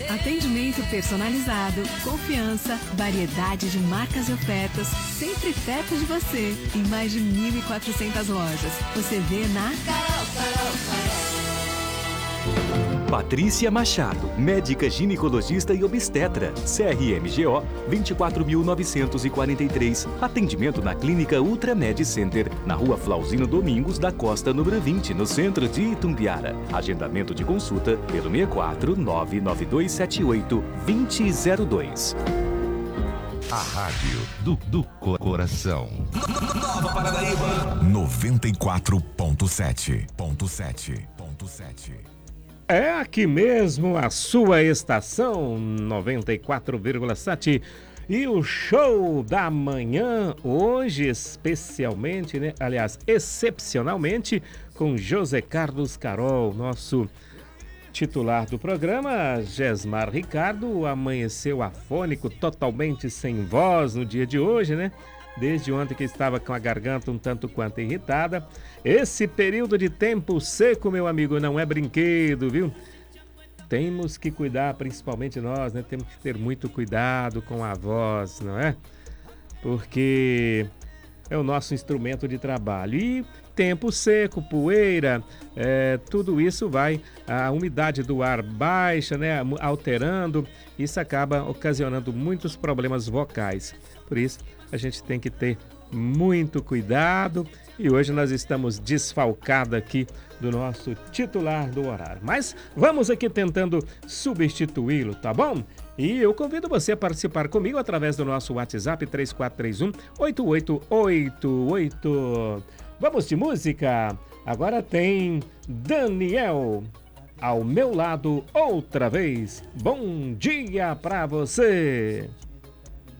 Atendimento personalizado, confiança, variedade de marcas e ofertas, sempre perto de você. Em mais de 1.400 lojas. Você vê na Carol. Patrícia Machado, médica ginecologista e obstetra, CRMGO 24.943. Atendimento na Clínica Ultramed Center, na Rua Flauzino Domingos da Costa, número 20, no centro de Itumbiara. Agendamento de consulta pelo 64 99278 2002. A rádio do coração. Nova Paranaíba 94.7. É aqui mesmo a sua estação 94,7 e o show da manhã hoje especialmente, né? Aliás, excepcionalmente com José Carlos Carol, nosso titular do programa. Gesmar Ricardo amanheceu afônico, totalmente sem voz no dia de hoje, né? Desde ontem que estava com a garganta um tanto quanto irritada. Esse período de tempo seco, meu amigo, não é brinquedo, viu? Temos que cuidar, principalmente nós, né? Temos que ter muito cuidado com a voz, não é? Porque é o nosso instrumento de trabalho. E tempo seco, poeira, tudo isso vai, a umidade do ar baixa, né? Alterando, isso acaba ocasionando muitos problemas vocais. Por isso, a gente tem que ter muito cuidado e hoje nós estamos desfalcados aqui do nosso titular do horário. Mas vamos aqui tentando substituí-lo, tá bom? E eu convido você a participar comigo através do nosso WhatsApp 3431-8888. Vamos de música? Agora tem Daniel, Ao Meu Lado Outra Vez. Bom dia pra você!